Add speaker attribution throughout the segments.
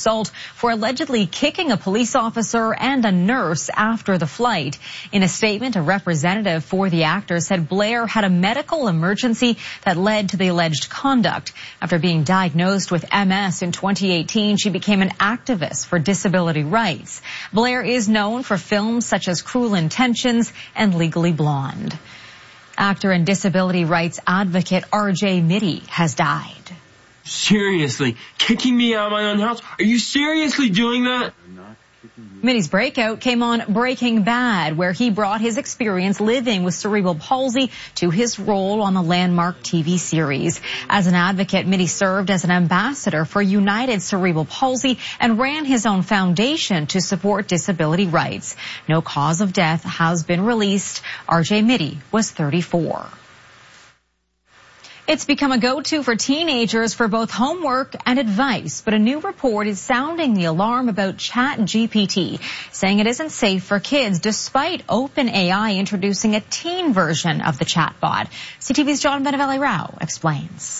Speaker 1: assault for allegedly kicking a police officer and a nurse after the flight. In a statement, a representative for the actor said Blair had a medical emergency that led to the alleged conduct. After being diagnosed with MS in 2018, she became an activist for disability rights. Blair is known for films such as Cruel Intentions and Legally Blonde. Actor and disability rights advocate R.J. Mitte has died.
Speaker 2: Seriously, kicking me out of my own house? Are you seriously doing that?
Speaker 1: Mitte's breakout came on Breaking Bad, where he brought his experience living with cerebral palsy to his role on the landmark TV series. As an advocate, Mitte served as an ambassador for United Cerebral Palsy and ran his own foundation to support disability rights. No cause of death has been released. R.J. Mitte was 34. It's become a go-to for teenagers for both homework and advice, but a new report is sounding the alarm about ChatGPT, saying it isn't safe for kids despite OpenAI introducing a teen version of the chatbot. CTV's John Benevelli-Rao explains.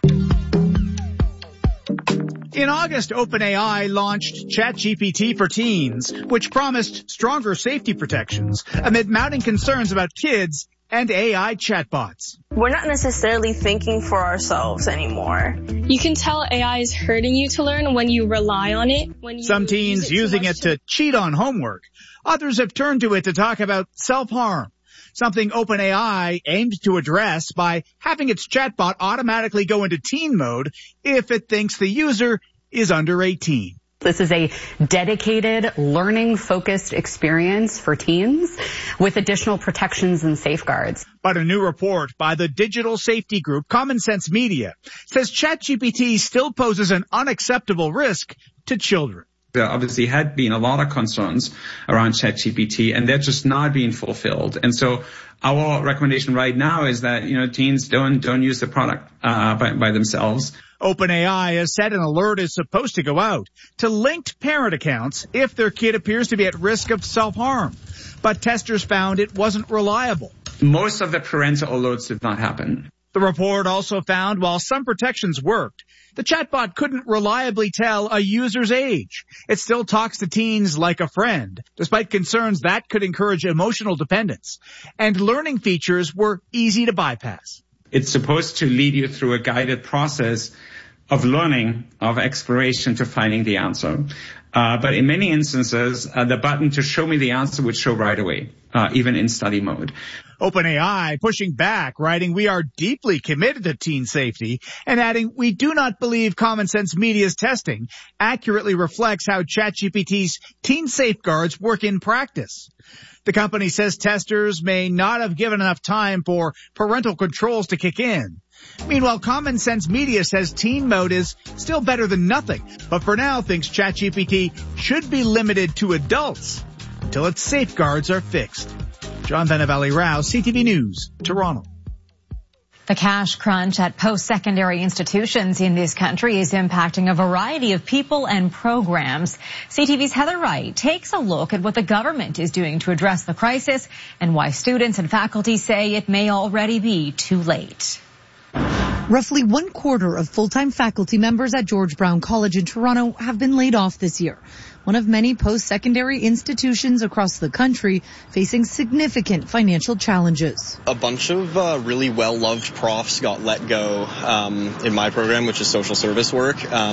Speaker 3: In August, OpenAI launched ChatGPT for teens, which promised stronger safety protections amid mounting concerns about kids and AI chatbots.
Speaker 4: We're not necessarily thinking for ourselves anymore.
Speaker 5: You can tell AI is hurting you to learn when you rely on it.
Speaker 3: Some teens using it to cheat on homework. Others have turned to it to talk about self-harm, something OpenAI aimed to address by having its chatbot automatically go into teen mode if it thinks the user is under 18.
Speaker 6: This is a dedicated, learning-focused experience for teens with additional protections and safeguards.
Speaker 3: But a new report by the digital safety group Common Sense Media says ChatGPT still poses an unacceptable risk to children.
Speaker 7: There obviously had been a lot of concerns around ChatGPT, and they're just not being fulfilled. And so our recommendation right now is that, teens don't use the product by themselves.
Speaker 3: OpenAI has said an alert is supposed to go out to linked parent accounts if their kid appears to be at risk of self-harm. But testers found it wasn't reliable.
Speaker 7: Most of the parental alerts did not happen.
Speaker 3: The report also found while some protections worked, the chatbot couldn't reliably tell a user's age. It still talks to teens like a friend, despite concerns that could encourage emotional dependence. And learning features were easy to bypass.
Speaker 7: It's supposed to lead you through a guided process of learning, of exploration to finding the answer. But in many instances, the button to show me the answer would show right away, even in study mode.
Speaker 3: OpenAI pushing back, writing, "We are deeply committed to teen safety," and adding, "We do not believe Common Sense Media's testing accurately reflects how ChatGPT's teen safeguards work in practice." The company says testers may not have given enough time for parental controls to kick in. Meanwhile, Common Sense Media says teen mode is still better than nothing, but for now thinks ChatGPT should be limited to adults until its safeguards are fixed. John Benevelli-Rao, CTV News, Toronto.
Speaker 1: The cash crunch at post-secondary institutions in this country is impacting a variety of people and programs. CTV's Heather Wright takes a look at what the government is doing to address the crisis and why students and faculty say it may already be too late.
Speaker 8: Roughly 1/4 of full-time faculty members at George Brown College in Toronto have been laid off this year, one of many post-secondary institutions across the country facing significant financial challenges.
Speaker 9: A bunch of really well-loved profs got let go in my program, which is social service work,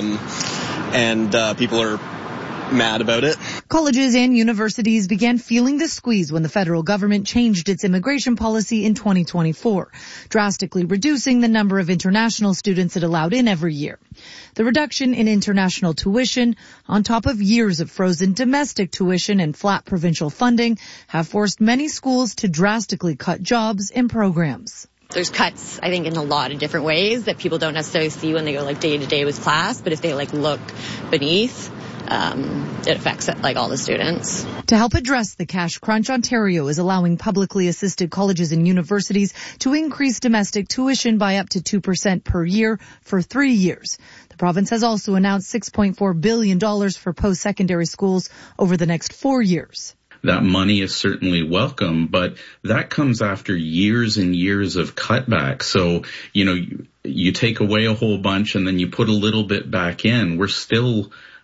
Speaker 9: and people are mad about it.
Speaker 8: Colleges and universities began feeling the squeeze when the federal government changed its immigration policy in 2024, drastically reducing the number of international students it allowed in every year. The reduction in international tuition, on top of years of frozen domestic tuition and flat provincial funding, have forced many schools to drastically cut jobs and programs.
Speaker 10: There's cuts, I think, in a lot of different ways that people don't necessarily see when they go day to day with class, but if they look beneath, it affects all the students.
Speaker 8: To help address the cash crunch, Ontario is allowing publicly assisted colleges and universities to increase domestic tuition by up to 2% per year for 3 years. The province has also announced $6.4 billion for post-secondary schools over the next 4 years.
Speaker 11: That money is certainly welcome, but that comes after years and years of cutbacks. So, you take away a whole bunch and then you put a little bit back in. We're still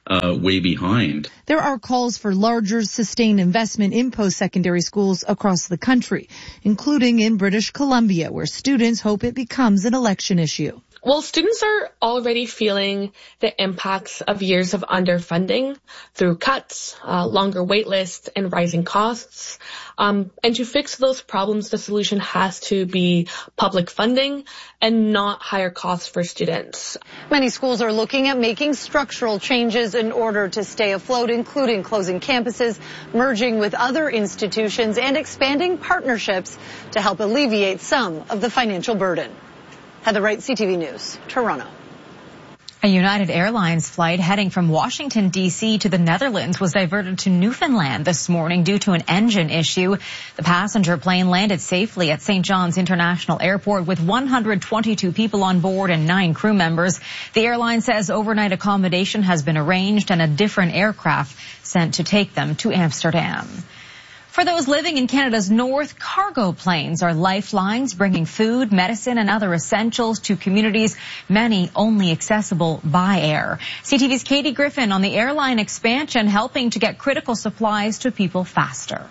Speaker 11: way behind.
Speaker 8: There are calls for larger, sustained investment in post-secondary schools across the country, including in British Columbia, where students hope it becomes an election issue.
Speaker 5: Well, students are already feeling the impacts of years of underfunding through cuts, longer wait lists, and rising costs. And to fix those problems, the solution has to be public funding and not higher costs for students.
Speaker 8: Many schools are looking at making structural changes in order to stay afloat, including closing campuses, merging with other institutions, and expanding partnerships to help alleviate some of the financial burden. Heather Wright, CTV News, Toronto.
Speaker 1: A United Airlines flight heading from Washington, D.C. to the Netherlands was diverted to Newfoundland this morning due to an engine issue. The passenger plane landed safely at St. John's International Airport with 122 people on board and 9 crew members. The airline says overnight accommodation has been arranged and a different aircraft sent to take them to Amsterdam. For those living in Canada's north, cargo planes are lifelines, bringing food, medicine, and other essentials to communities, many only accessible by air. CTV's Katie Griffin on the airline expansion, helping to get critical supplies to people faster.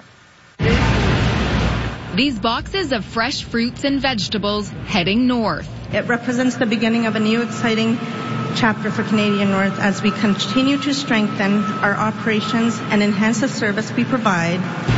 Speaker 12: These boxes of fresh fruits and vegetables heading north.
Speaker 13: It represents the beginning of a new exciting chapter for Canadian North as we continue to strengthen our operations and enhance the service we provide.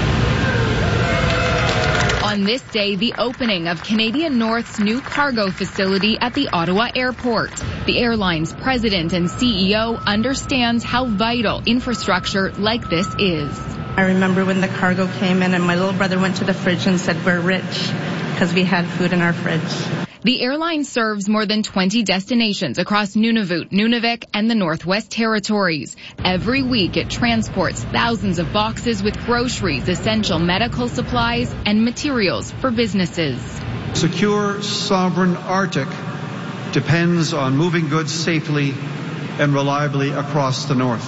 Speaker 12: On this day, the opening of Canadian North's new cargo facility at the Ottawa Airport. The airline's president and CEO understands how vital infrastructure like this is.
Speaker 13: I remember when the cargo came in and my little brother went to the fridge and said, "We're rich," because we had food in our fridge.
Speaker 12: The airline serves more than 20 destinations across Nunavut, Nunavik, and the Northwest Territories. Every week, it transports thousands of boxes with groceries, essential medical supplies, and materials for businesses.
Speaker 14: Secure, sovereign Arctic depends on moving goods safely and reliably across the North.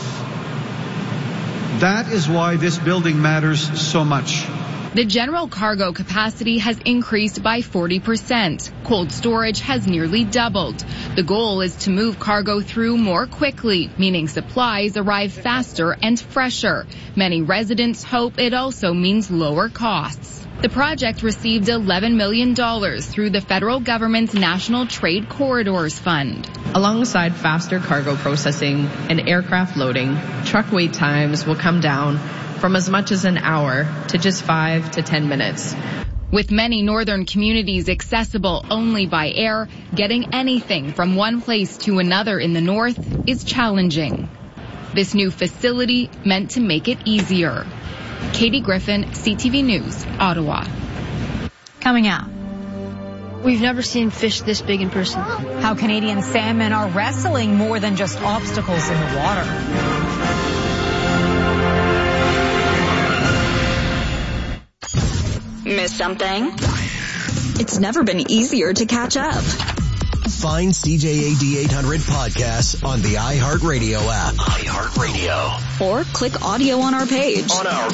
Speaker 14: That is why this building matters so much.
Speaker 12: The general cargo capacity has increased by 40%. Cold storage has nearly doubled. The goal is to move cargo through more quickly, meaning supplies arrive faster and fresher. Many residents hope it also means lower costs. The project received $11 million through the federal government's National Trade Corridors Fund.
Speaker 15: Alongside faster cargo processing and aircraft loading, truck wait times will come down from as much as an hour to just 5 to 10 minutes.
Speaker 12: With many northern communities accessible only by air, getting anything from one place to another in the north is challenging. This new facility meant to make it easier. Katie Griffin, CTV News, Ottawa.
Speaker 1: Coming out.
Speaker 16: We've never seen fish this big in person.
Speaker 1: How Canadian salmon are wrestling more than just obstacles in the water.
Speaker 17: Miss something? It's never been easier to catch up.
Speaker 18: Find CJAD 800 podcasts on the iHeartRadio app. iHeartRadio.
Speaker 17: Or click audio on our page.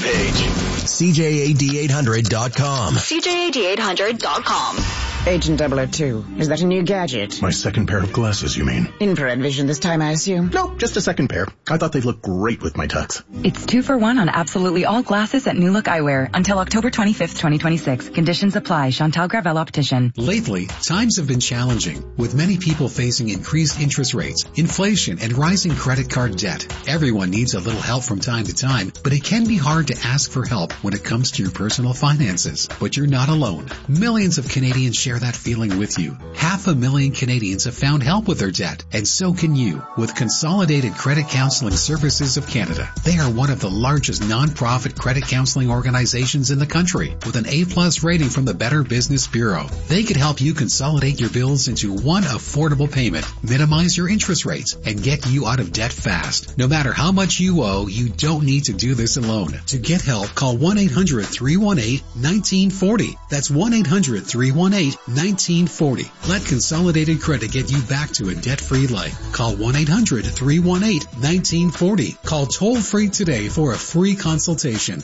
Speaker 18: CJAD800.com.
Speaker 17: CJAD800.com.
Speaker 19: Agent 002, is that a new gadget?
Speaker 20: My second pair of glasses, you mean?
Speaker 19: Infrared vision this time, I assume?
Speaker 20: No, just a second pair. I thought they'd look great with my tux.
Speaker 21: It's 2 for 1 on absolutely all glasses at New Look Eyewear until October 25th, 2026. Conditions apply. Chantal Gravel Optician.
Speaker 22: Lately, times have been challenging, with many people facing increased interest rates, inflation, and rising credit card debt. Everyone needs a little help from time to time, but it can be hard to ask for help when it comes to your personal finances. But you're not alone. Millions of Canadians share that feeling with you. 500,000 Canadians have found help with their debt, and so can you with Consolidated Credit Counseling Services of Canada. They are one of the largest non-profit credit counseling organizations in the country with an A+ rating from the Better Business Bureau. They could help you consolidate your bills into one affordable payment, minimize your interest rates, and get you out of debt fast. No matter how much you owe, you don't need to do this alone. To get help, call 1-800-318-1940. That's 1-800-318-1940. Let Consolidated Credit get you back to a debt-free life. Call 1-800-318-1940. Call toll-free today for a free consultation.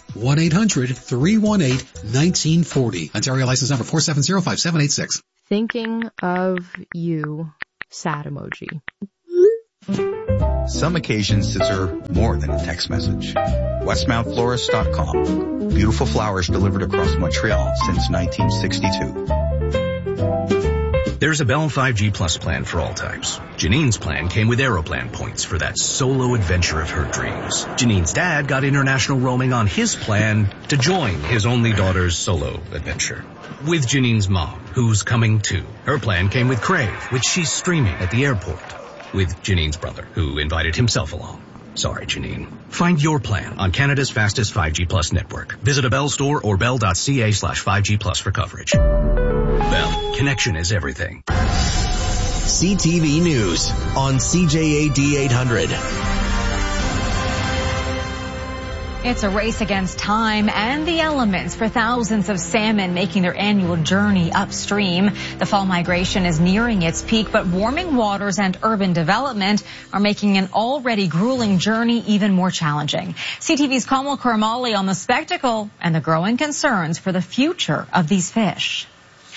Speaker 22: 1-800-318-1940. Ontario license number 4705786.
Speaker 23: Thinking of you, sad emoji.
Speaker 2: Some occasions deserve more than a text message. WestmountFlorist.com. Beautiful flowers delivered across Montreal since 1962.
Speaker 4: There's a Bell 5G Plus plan for all types. Janine's plan came with Aeroplan points for that solo adventure of her dreams. Janine's dad got international roaming on his plan to join his only daughter's solo adventure. With Janine's mom, who's coming too. Her plan came with Crave, which she's streaming at the airport. With Janine's brother, who invited himself along. Sorry, Janine. Find your plan on Canada's fastest 5G Plus network. Visit a Bell store or bell.ca/5G Plus for coverage. Bell, connection is everything.
Speaker 18: CTV News on CJAD 800.
Speaker 1: It's a race against time and the elements for thousands of salmon making their annual journey upstream. The fall migration is nearing its peak, but warming waters and urban development are making an already grueling journey even more challenging. CTV's Kamal Karamali on the spectacle and the growing concerns for the future of these fish.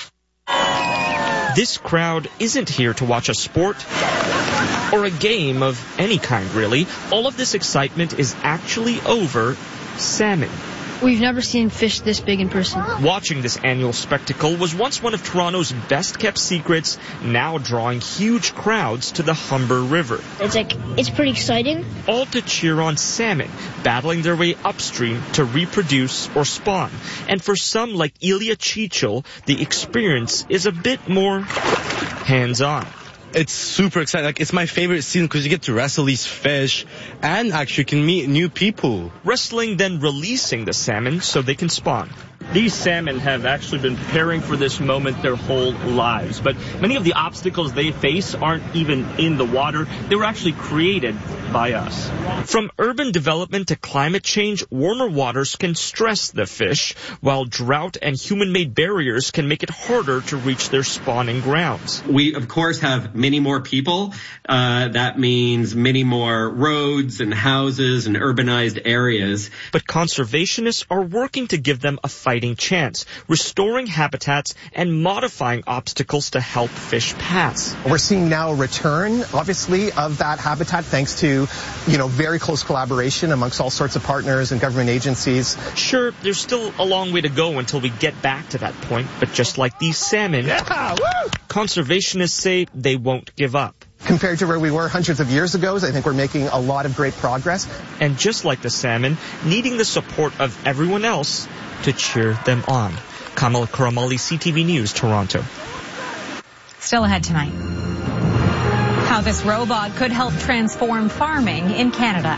Speaker 23: This crowd isn't here to watch a sport or a game of any kind, really. All of this excitement is actually over salmon.
Speaker 16: We've never seen fish this big in person.
Speaker 23: Watching this annual spectacle was once one of Toronto's best-kept secrets, now drawing huge crowds to the Humber River.
Speaker 16: It's pretty exciting.
Speaker 23: All to cheer on salmon, battling their way upstream to reproduce or spawn. And for some, like Ilya Chichel, the experience is a bit more hands-on.
Speaker 24: It's super exciting. It's my favorite season because you get to wrestle these fish and actually can meet new people.
Speaker 23: Wrestling, then releasing the salmon so they can spawn.
Speaker 25: These salmon have actually been preparing for this moment their whole lives, but many of the obstacles they face aren't even in the water. They were actually created by us.
Speaker 23: From urban development to climate change, warmer waters can stress the fish, while drought and human-made barriers can make it harder to reach their spawning grounds.
Speaker 26: We, of course, have many more people. That means many more roads and houses and urbanized areas.
Speaker 23: But conservationists are working to give them a fighting chance, restoring habitats and modifying obstacles to help fish pass.
Speaker 27: We're seeing now a return, obviously, of that habitat thanks to, very close collaboration amongst all sorts of partners and government agencies.
Speaker 23: Sure, there's still a long way to go until we get back to that point, but just like these salmon, conservationists say they won't give up.
Speaker 27: Compared to where we were hundreds of years ago, I think we're making a lot of great progress.
Speaker 23: And just like the salmon, needing the support of everyone else to cheer them on. Kamal Karamali, CTV News, Toronto.
Speaker 1: Still ahead tonight. How this robot could help transform farming in Canada.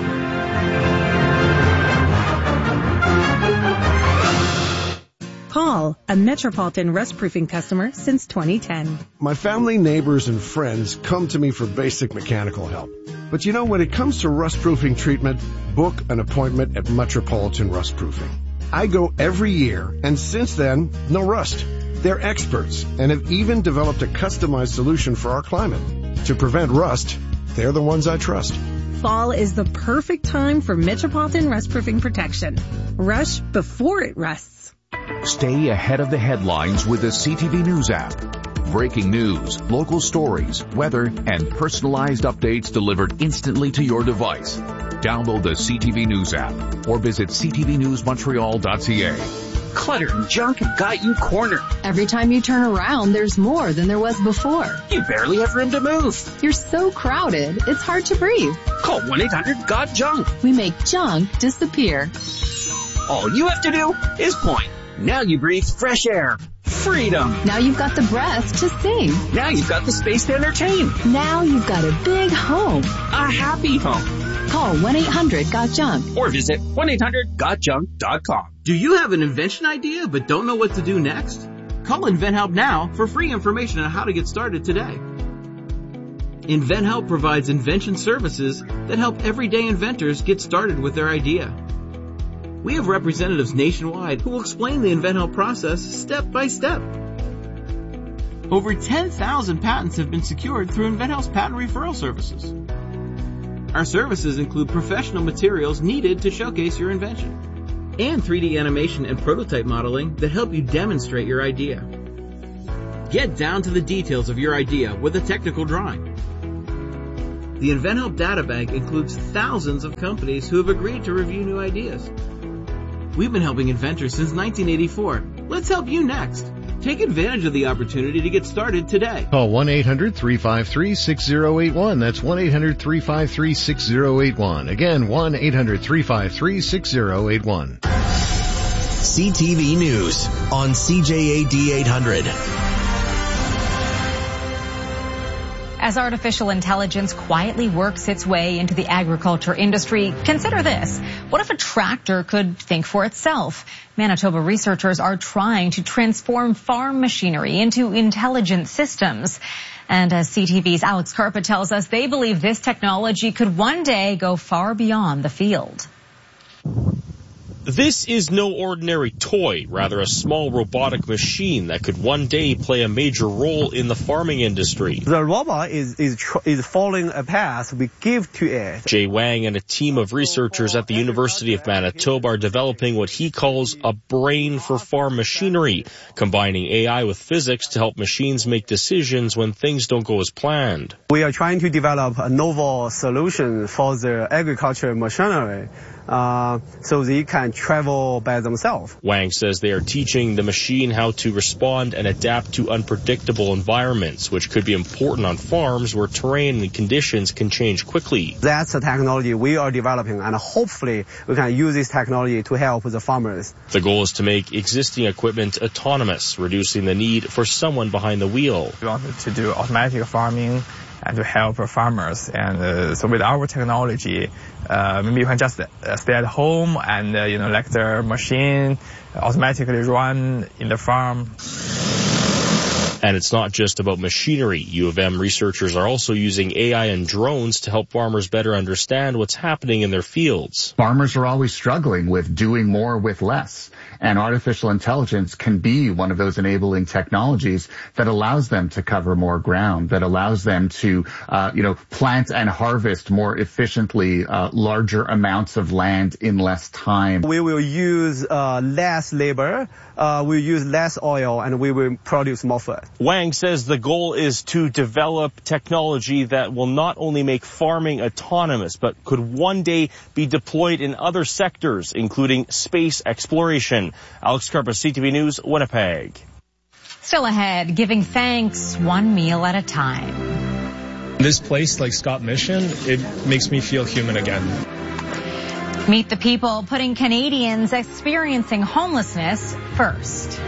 Speaker 28: Paul, a Metropolitan Rust Proofing customer since 2010.
Speaker 29: My family, neighbors, and friends come to me for basic mechanical help. But when it comes to rust proofing treatment, book an appointment at Metropolitan Rust Proofing. I go every year, and since then, no rust. They're experts and have even developed a customized solution for our climate. To prevent rust, they're the ones I trust.
Speaker 28: Fall is the perfect time for Metropolitan Rust Proofing protection. Rush before it rusts.
Speaker 30: Stay ahead of the headlines with the CTV News app. Breaking news, local stories, weather, and personalized updates delivered instantly to your device. Download the CTV News app or visit ctvnewsmontreal.ca.
Speaker 31: Clutter and junk have got you cornered.
Speaker 32: Every time you turn around, there's more than there was before.
Speaker 31: You barely have room to move.
Speaker 32: You're so crowded, it's hard to breathe.
Speaker 31: Call 1-800-GOT-JUNK.
Speaker 32: We make junk disappear.
Speaker 31: All you have to do is point. Now you breathe fresh air. Freedom.
Speaker 32: Now you've got the breath to sing.
Speaker 31: Now you've got the space to entertain.
Speaker 32: Now you've got a big home.
Speaker 31: A happy home.
Speaker 32: Call 1-800-GOT-JUNK
Speaker 31: or visit 1-800-GOTJUNK.com.
Speaker 33: Do you have an invention idea but don't know what to do next? Call InventHelp now for free information on how to get started today. InventHelp provides invention services that help everyday inventors get started with their idea. We have representatives nationwide who will explain the InventHelp process step by step. Over 10,000 patents have been secured through InventHelp's patent referral services. Our services include professional materials needed to showcase your invention and 3D animation and prototype modeling that help you demonstrate your idea. Get down to the details of your idea with a technical drawing. The InventHelp Data Bank includes thousands of companies who have agreed to review new ideas. We've been helping inventors since 1984. Let's help you next. Take advantage of the opportunity to get started today.
Speaker 3: Call 1-800-353-6081. That's 1-800-353-6081. Again, 1-800-353-6081.
Speaker 18: CTV News on CJAD 800.
Speaker 1: As artificial intelligence quietly works its way into the agriculture industry, consider this. What if a tractor could think for itself? Manitoba researchers are trying to transform farm machinery into intelligent systems. And as CTV's Alex Karpa tells us, they believe this technology could one day go far beyond the field.
Speaker 5: This is no ordinary toy, rather a small robotic machine that could one day play a major role in the farming industry.
Speaker 6: The robot is following a path we give to it.
Speaker 5: Jay Wang and a team of researchers at the University of Manitoba are developing what he calls a brain for farm machinery, combining AI with physics to help machines make decisions when things don't go as planned.
Speaker 6: We are trying to develop a novel solution for the agricultural machinery. So they can travel by themselves.
Speaker 5: Wang says they are teaching the machine how to respond and adapt to unpredictable environments, which could be important on farms where terrain and conditions can change quickly.
Speaker 6: That's the technology we are developing, and hopefully we can use this technology to help the farmers.
Speaker 5: The goal is to make existing equipment autonomous, reducing the need for someone behind the wheel.
Speaker 7: We wanted to do automatic farming and to help farmers. And so with our technology, maybe you can just stay at home and, let the machine automatically run in the farm.
Speaker 5: And it's not just about machinery. U of M researchers are also using AI and drones to help farmers better understand what's happening in their fields.
Speaker 8: Farmers are always struggling with doing more with less. And artificial intelligence can be one of those enabling technologies that allows them to cover more ground, that allows them to, plant and harvest more efficiently, larger amounts of land in less time.
Speaker 6: We will use less labor, we'll use less oil, and we will produce more food.
Speaker 5: Wang says the goal is to develop technology that will not only make farming autonomous, but could one day be deployed in other sectors, including space exploration. Alex Karpa, CTV News, Winnipeg.
Speaker 1: Still ahead, giving thanks one meal at a time.
Speaker 9: This place, like Scott Mission, it makes me feel human again.
Speaker 1: Meet the people putting Canadians experiencing homelessness first.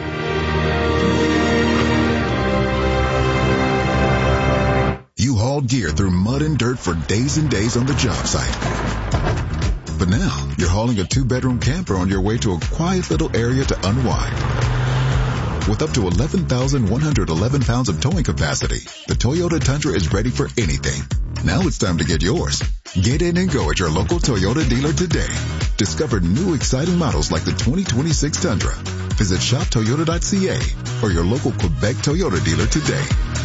Speaker 10: You hauled gear through mud and dirt for days and days on the job site. But now, you're hauling a 2-bedroom camper on your way to a quiet little area to unwind. With up to 11,111 pounds of towing capacity, the Toyota Tundra is ready for anything. Now it's time to get yours. Get in and go at your local Toyota dealer today. Discover new exciting models like the 2026 Tundra. Visit shoptoyota.ca or your local Quebec Toyota dealer today.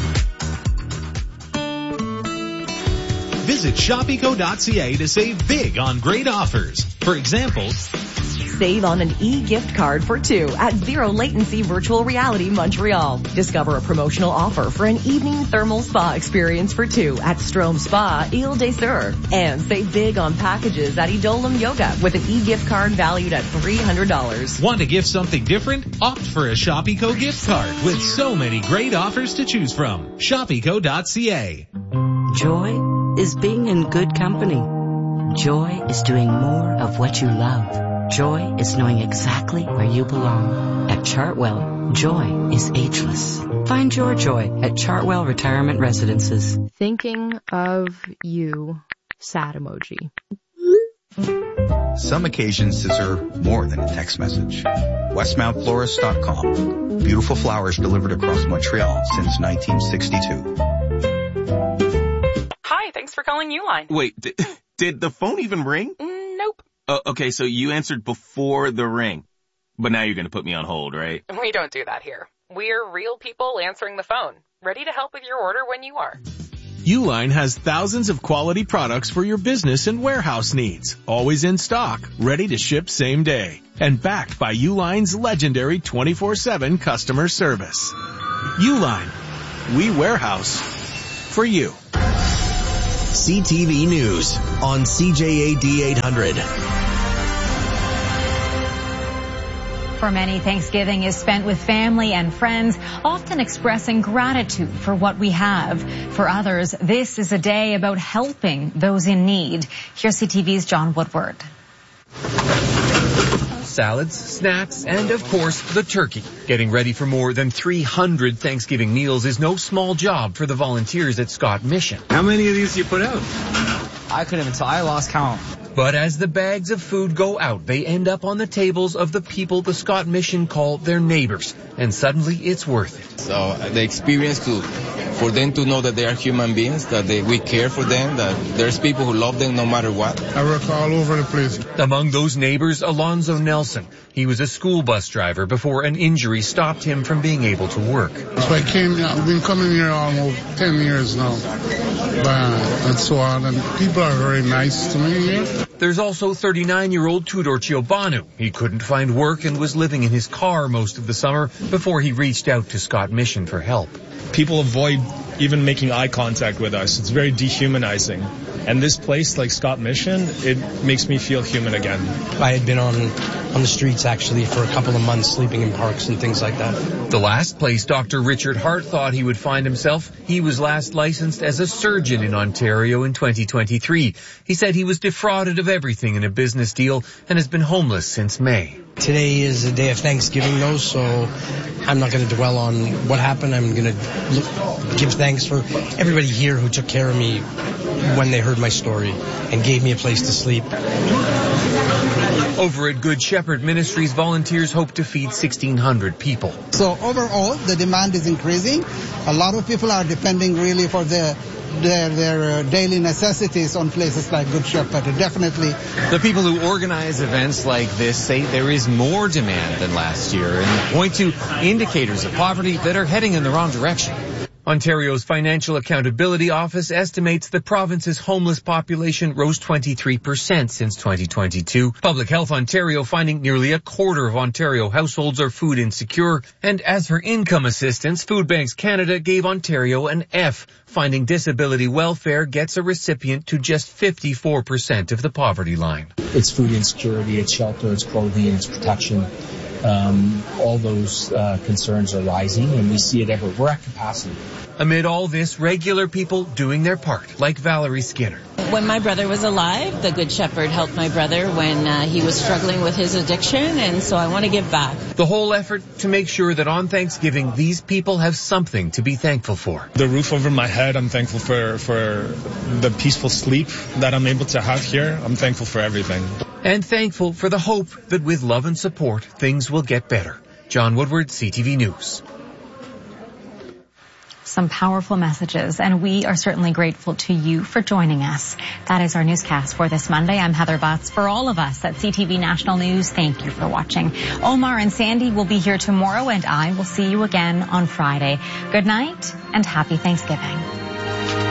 Speaker 11: Visit shopeco.ca to save big on great offers. For example,
Speaker 12: save on an e-gift card for 2 at Zero Latency Virtual Reality Montreal. Discover a promotional offer for an evening thermal spa experience for 2 at Strom Spa, Ile des Sœurs. And save big on packages at Edolim Yoga with an e-gift card valued at $300.
Speaker 11: Want to gift something different? Opt for a Shopeco gift card with so many great offers to choose from. Shopeco.ca.
Speaker 13: Joy is being in good company. Joy is doing more of what you love. Joy is knowing exactly where you belong. At Chartwell, joy is ageless. Find your joy at Chartwell Retirement Residences.
Speaker 32: Thinking of you, sad emoji.
Speaker 2: Some occasions deserve more than a text message. WestmountFlorist.com. Beautiful flowers delivered across Montreal since 1962.
Speaker 14: Hi, thanks for calling Uline.
Speaker 15: Wait, did the phone even ring?
Speaker 14: Nope.
Speaker 15: Okay, so you answered before the ring. But now you're going to put me on hold, right?
Speaker 14: We don't do that here. We're real people answering the phone, ready to help with your order when you are.
Speaker 11: Uline has thousands of quality products for your business and warehouse needs. Always in stock, ready to ship same day. And backed by Uline's legendary 24/7 customer service. Uline. We warehouse for you.
Speaker 18: CTV News on CJAD 800.
Speaker 1: For many, Thanksgiving is spent with family and friends, often expressing gratitude for what we have. For others, this is a day about helping those in need. Here's CTV's John Woodward.
Speaker 3: Salads, snacks, and of course, the turkey. Getting ready for more than 300 Thanksgiving meals is no small job for the volunteers at Scott Mission.
Speaker 4: How many of these do you put out?
Speaker 16: I couldn't even tell. I lost count.
Speaker 3: But as the bags of food go out, they end up on the tables of the people the Scott Mission call their neighbors. And suddenly it's worth it.
Speaker 17: So the experience for them to know that they are human beings, that we care for them, that there's people who love them no matter what.
Speaker 19: I work all over the place.
Speaker 3: Among those neighbors, Alonzo Nelson. He was a school bus driver before an injury stopped him from being able to work.
Speaker 19: So I've been coming here almost 10 years now. And so on, and people are very nice to me here.
Speaker 3: There's also 39-year-old Tudor Ciobanu. He couldn't find work and was living in his car most of the summer before he reached out to Scott Mission for help.
Speaker 9: People avoid even making eye contact with us. It's very dehumanizing. And this place, like Scott Mission, it makes me feel human again.
Speaker 16: I had been on the streets actually for a couple of months, sleeping in parks and things like that.
Speaker 3: The last place Dr. Richard Hart thought he would find himself, he was last licensed as a surgeon in Ontario in 2023. He said he was defrauded of everything in a business deal and has been homeless since May.
Speaker 16: Today is a day of Thanksgiving, though, so I'm not going to dwell on what happened. I'm going to give thanks for everybody here who took care of me when they heard my story and gave me a place to sleep.
Speaker 3: Over at Good Shepherd Ministries, volunteers hope to feed 1,600 people.
Speaker 20: So overall, the demand is increasing. A lot of people are depending really for their daily necessities on places like Good Shepherd, definitely.
Speaker 21: The people who organize events like this say there is more demand than last year and point to indicators of poverty that are heading in the wrong direction.
Speaker 3: Ontario's Financial Accountability Office estimates the province's homeless population rose 23% since 2022. Public Health Ontario finding nearly a quarter of Ontario households are food insecure. And as for income assistance, Food Banks Canada gave Ontario an F, finding disability welfare gets a recipient to just 54% of the poverty line.
Speaker 22: It's food insecurity, it's shelter, it's clothing, it's protection. All those concerns are rising, and we see it everywhere. We're at capacity.
Speaker 3: Amid all this, regular people doing their part, like Valerie Skinner.
Speaker 23: When my brother was alive, the Good Shepherd helped my brother when he was struggling with his addiction, and so I want to give back.
Speaker 3: The whole effort to make sure that on Thanksgiving, these people have something to be thankful for.
Speaker 9: The roof over my head, I'm thankful for the peaceful sleep that I'm able to have here. I'm thankful for everything.
Speaker 3: And thankful for the hope that with love and support, things will get better. John Woodward, CTV News.
Speaker 1: Some powerful messages, and we are certainly grateful to you for joining us. That is our newscast for this Monday. I'm Heather Butts. For all of us at CTV National News, thank you for watching. Omar and Sandy will be here tomorrow, and I will see you again on Friday. Good night and happy Thanksgiving.